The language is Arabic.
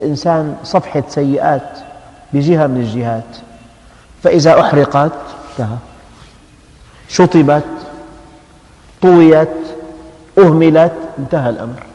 الإنسان صفحة سيئات بجهة من الجهات، فإذا أحرقت انتهى، شطبت، طويت، أهملت، انتهى الأمر.